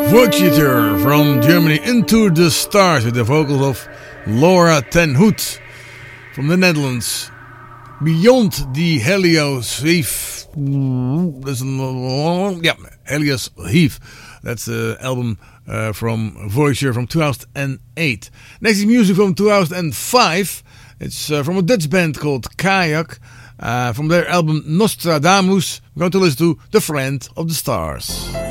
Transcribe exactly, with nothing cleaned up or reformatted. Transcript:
Voyager from Germany, Into the Stars, with the vocals of Laura ten Hoot from the Netherlands. Beyond the Helios Heave. That's a, yeah, Helios Heave. That's the album uh, from Voyager from two thousand eight. Next is music from two thousand five. It's uh, from a Dutch band called Kayak. Uh, from their album Nostradamus, we're going to listen to The Friend of the Stars.